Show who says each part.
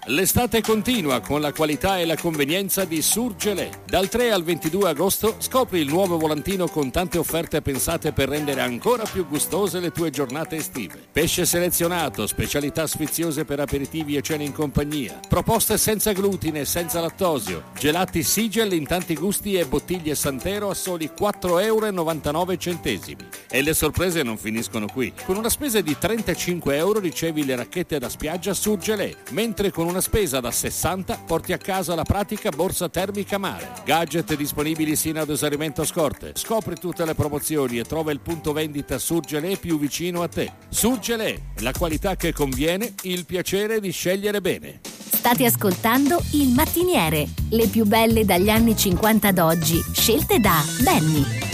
Speaker 1: L'estate continua con la qualità e la convenienza di Surgelé. Dal 3 al 22 agosto scopri il nuovo volantino con tante offerte pensate per rendere ancora più gustose le tue giornate estive. Pesce selezionato, specialità sfiziose per aperitivi e cene in compagnia, proposte senza glutine e senza lattosio, gelati Sigel in tanti gusti e bottiglie Santero a soli 4,99 €. E le sorprese non finiscono qui. Con una spesa di 35 euro ricevi le racchette da spiaggia Surgelé, mentre con una spesa da 60 porti a casa la pratica borsa termica mare. Gadget disponibili sino ad esaurimento a scorte. Scopri tutte le promozioni e trova il punto vendita Surgelé più vicino a te. Surgelé, la qualità che conviene, il piacere di scegliere bene.
Speaker 2: State ascoltando Il Mattiniere, le più belle dagli anni 50 ad oggi, scelte da Benny.